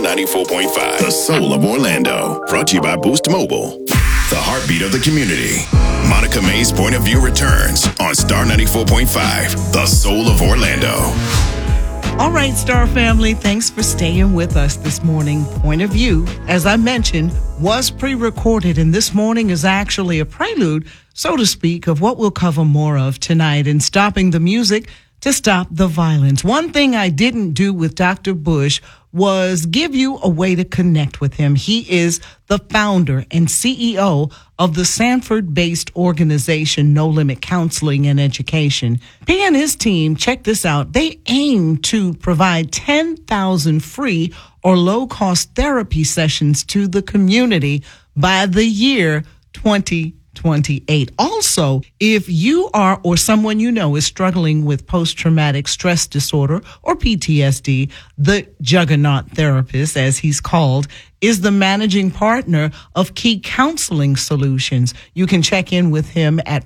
94.5, the soul of Orlando. Brought to you by Boost Mobile, the heartbeat of the community. Monica May's Point of View returns on Star 94.5, the soul of Orlando. All right, Star family, thanks for staying with us this morning. Point of View, as I mentioned, was pre-recorded, and this morning is actually a prelude, so to speak, of what we'll cover more of tonight in Stopping the Music to Stop the Violence. One thing I didn't do with Dr. Bush was give you a way to connect with him. He is the founder and CEO of the Sanford-based organization No Limit Counseling and Education. He and his team, check this out, they aim to provide 10,000 free or low-cost therapy sessions to the community by the year 2028. Also, if you are or someone you know is struggling with post-traumatic stress disorder or PTSD, the Juggernaut Therapist, as he's called, is the managing partner of Key Counseling Solutions. You can check in with him at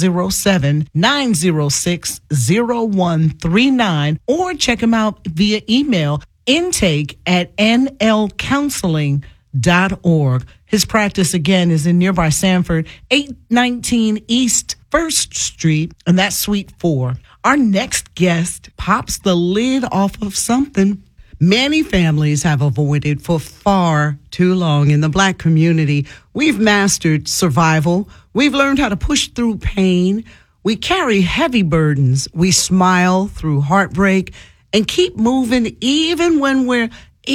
407-906-0139 or check him out via email, intake@nlcounseling.org. His practice, again, is in nearby Sanford, 819 East 1st Street, and that's Suite 4. Our next guest pops the lid off of something many families have avoided for far too long in the Black community. We've mastered survival. We've learned how to push through pain. We carry heavy burdens. We smile through heartbreak and keep moving even when we're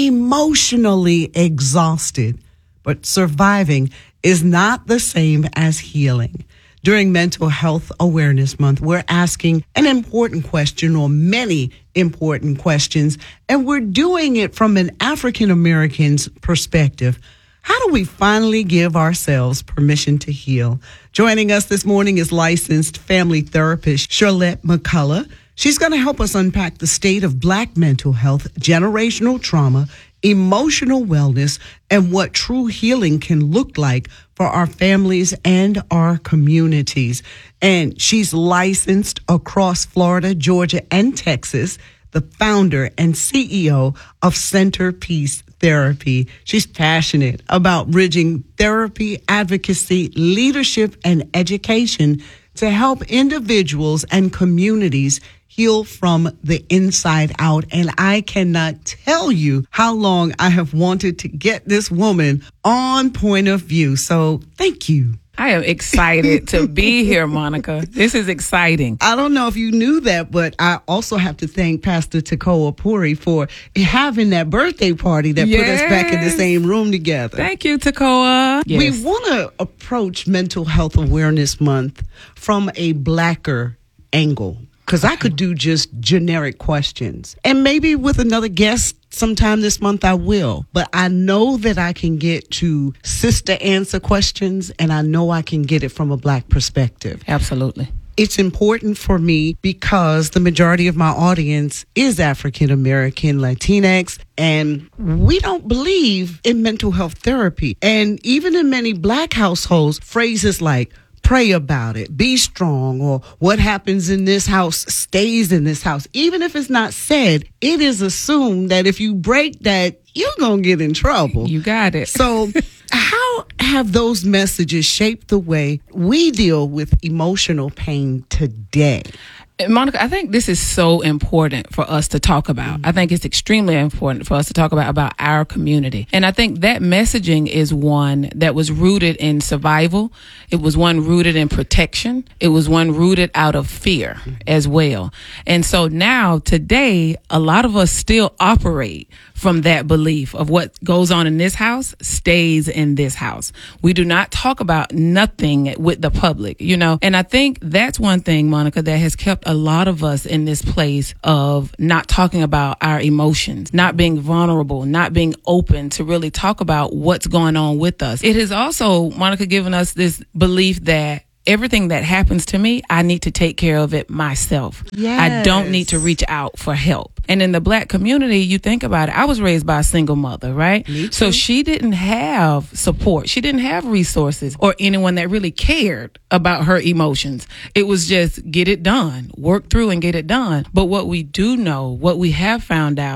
emotionally exhausted. But surviving is not the same as healing. During Mental Health Awareness Month, we're asking an important question or many important questions, and we're doing it from an African American's perspective. How do we finally give ourselves permission to heal? Joining us this morning is licensed family therapist Charlotte McCullough. She's going to help us unpack the state of Black mental health, generational trauma, emotional wellness, and what true healing can look like for our families and our communities. And she's licensed across Florida, Georgia, and Texas, the founder and CEO of Centerpiece Therapy. She's passionate about bridging therapy, advocacy, leadership, and education to help individuals and communities heal from the inside out. And I cannot tell you how long I have wanted to get this woman on Point of View. So thank you. I am excited to be here, Monica. This is exciting. I don't know if you knew that, but I also have to thank Pastor Tekoa Puri for having that birthday party that put us back in the same room together. Thank you, Tekoa. Yes. We want to approach Mental Health Awareness Month from a Blacker angle, because I could do just generic questions. And maybe with another guest sometime this month I will. But I know that I can get to sister answer questions, and I know I can get it from a Black perspective. Absolutely. It's important for me because the majority of my audience is African American, Latinx, and we don't believe in mental health therapy. And even in many Black households, phrases like pray about it, be strong, or what happens in this house stays in this house. Even if it's not said, it is assumed that if you break that, you're going to get in trouble. You got it. So how have those messages shaped the way we deal with emotional pain today? Monica, I think this is so important for us to talk about. Mm-hmm. I think it's extremely important for us to talk about our community. And I think that messaging is one that was rooted in survival. It was one rooted in protection. It was one rooted out of fear as well. And so now, today, a lot of us still operate from that belief of what goes on in this house stays in this house. We do not talk about nothing with the public, you know. And I think that's one thing, Monica, that has kept a lot of us in this place of not talking about our emotions, not being vulnerable, not being open to really talk about what's going on with us. It has also, Monica, given us this belief that everything that happens to me, I need to take care of it myself. Yes. I don't need to reach out for help. And in the Black community, you think about it, I was raised by a single mother, right? Me too. So she didn't have support. She didn't have resources or anyone that really cared about her emotions. It was just get it done, work through and get it done. But what we do know, what we have found out,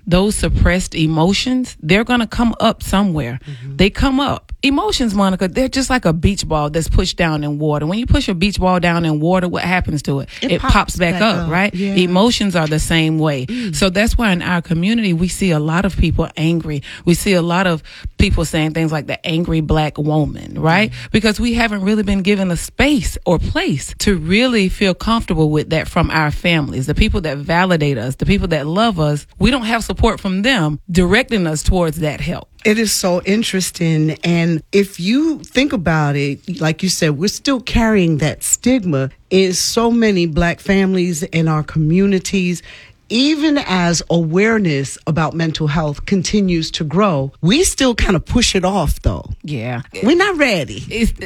those suppressed emotions, they're going to come up somewhere. They come up. Emotions, Monica, they're just like a beach ball that's pushed down in water. When you push a beach ball down in water, what happens to it? It pops back up, right? Yeah. Emotions are the same way. So that's why in our community, we see a lot of people angry. We see a lot of people saying things like the angry black woman, right? Because we haven't really been given a space or place to really feel comfortable with that from our families. The people that validate us, the people that love us, we don't have support from them directing us towards that help. It is so interesting. And if you think about it, like you said, we're still carrying that stigma in so many black families in our communities. Even as awareness about mental health continues to grow, we still kind of push it off, though. Yeah. We're not ready.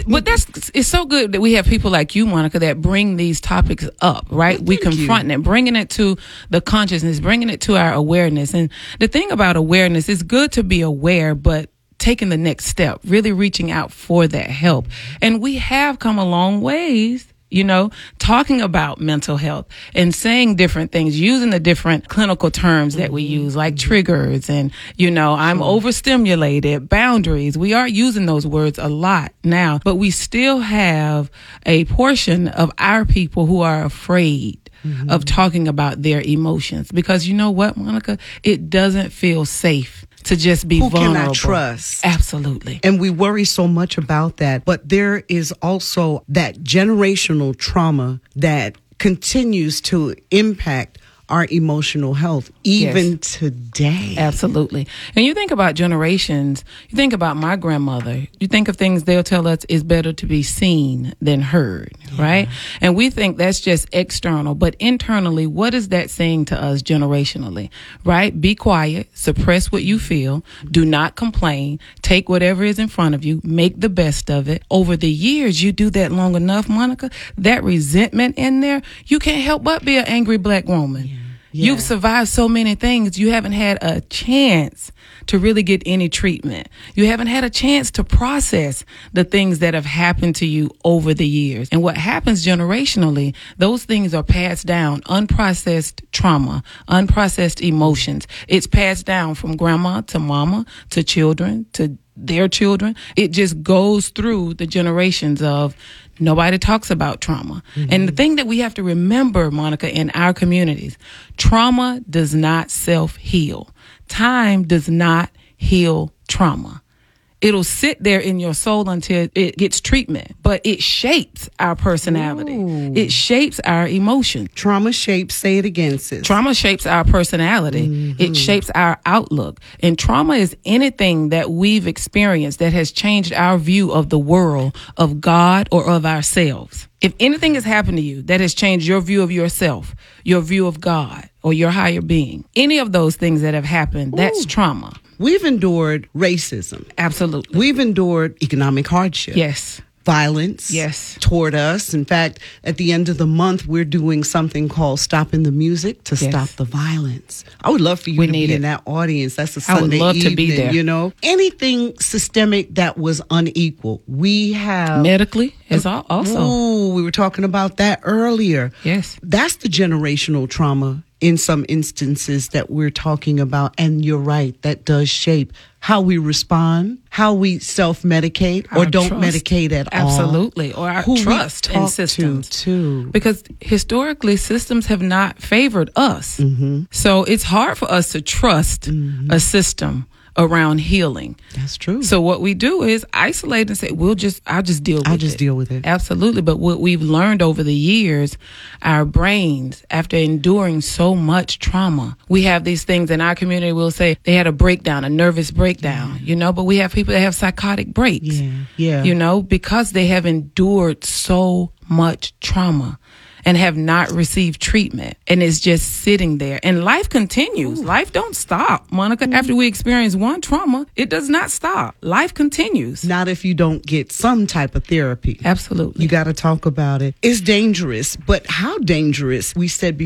It's so good that we have people like you, Monica, that bring these topics up, right? We confront it, bringing it to the consciousness, bringing it to our awareness. And the thing about awareness, it's good to be aware, but taking the next step, really reaching out for that help. And we have come a long ways, you know, talking about mental health and saying different things, using the different clinical terms that we use, like triggers and, you know, I'm overstimulated, boundaries. We are using those words a lot now, but we still have a portion of our people who are afraid of talking about their emotions. Because you know what, Monica? It doesn't feel safe to just be vulnerable. Who cannot trust? Absolutely. And we worry so much about that. But there is also that generational trauma that continues to impact our emotional health, even today. Absolutely. And you think about generations, you think about my grandmother, you think of things they'll tell us is better to be seen than heard, right? And we think that's just external, but internally, what is that saying to us generationally, right? Be quiet, suppress what you feel, do not complain, take whatever is in front of you, make the best of it. Over the years, you do that long enough, Monica, that resentment in there, you can't help but be an angry black woman. Yeah. You've survived so many things. You haven't had a chance to really get any treatment. You haven't had a chance to process the things that have happened to you over the years. And what happens generationally, those things are passed down, unprocessed trauma, unprocessed emotions. It's passed down from grandma to mama to children to their children. It just goes through the generations of nobody talks about trauma. And the thing that we have to remember, Monica, in our communities, trauma does not self-heal. Time does not heal trauma. It'll sit there in your soul until it gets treatment, but it shapes our personality. Ooh. It shapes our emotions. Trauma shapes, say it again, sis. Trauma shapes our personality. It shapes our outlook. And trauma is anything that we've experienced that has changed our view of the world, of God, or of ourselves. If anything has happened to you that has changed your view of yourself, your view of God, or your higher being, any of those things that have happened, that's trauma. We've endured racism. Absolutely. We've endured economic hardship. Yes. Violence. Yes. Toward us. In fact, at the end of the month, we're doing something called Stopping the Music to Stop the Violence. I would love for you to be in that audience. That's a Sunday I would love evening, to be there. You know, anything systemic that was unequal. We have medically is also. Ooh, we were talking about that earlier. Yes. That's the generational trauma in some instances that we're talking about. And you're right, that does shape how we respond, how we self-medicate or don't medicate at all. Absolutely. Or our trust in systems. Too. Because historically, systems have not favored us. So it's hard for us to trust a system around healing. That's true. So what we do is isolate and say, I'll just deal with it. Absolutely. But what we've learned over the years, our brains, after enduring so much trauma, we have these things in our community. We'll say they had a breakdown, a nervous breakdown, you know, but we have people that have psychotic breaks, you know, because they have endured so much trauma and have not received treatment, and it's just sitting there. And life continues. Life don't stop, Monica. After we experience one trauma, it does not stop. Life continues. Not if you don't get some type of therapy. Absolutely. You got to talk about it. It's dangerous, but how dangerous? We said before.